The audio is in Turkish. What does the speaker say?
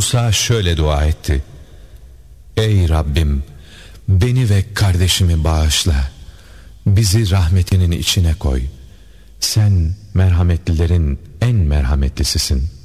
Musa şöyle dua etti: Ey Rabbim, beni ve kardeşimi bağışla. Bizi rahmetinin içine koy. Sen merhametlilerin en merhametlisisin.